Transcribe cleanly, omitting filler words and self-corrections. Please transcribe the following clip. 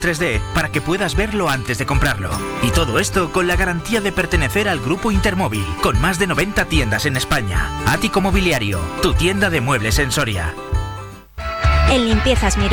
3D para que puedas verlo antes de comprarlo. Y todo esto con la garantía de pertenecer al Grupo Intermóvil, con más de 90 tiendas en España. Ático Mobiliario, tu tienda de muebles en Soria. En Limpiezas Miró